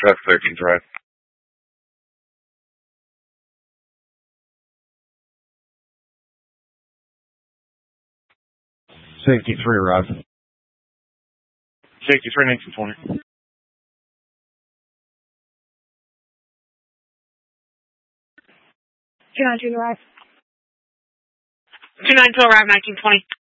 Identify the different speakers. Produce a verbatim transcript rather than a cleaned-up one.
Speaker 1: Trust thirteen drive.
Speaker 2: Safety three arrived.
Speaker 1: Safety three, nineteen twenty.
Speaker 3: two nine two arrived.
Speaker 4: two nine two arrived, nineteen twenty.